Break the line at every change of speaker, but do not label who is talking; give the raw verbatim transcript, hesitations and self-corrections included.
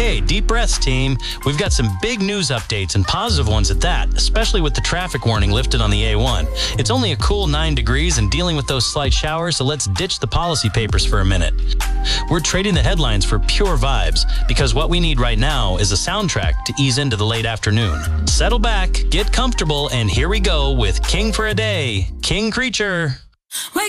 Okay, deep breaths, team. We've got some big news updates and positive ones at that, especially with the traffic warning lifted on the A one. It's only a cool nine degrees and dealing with those slight showers, so let's ditch the policy papers for a minute. We're trading the headlines for pure vibes, because what we need right now is a soundtrack to ease into the late afternoon. Settle back, get comfortable, and here we go with King for a Day, King Creature.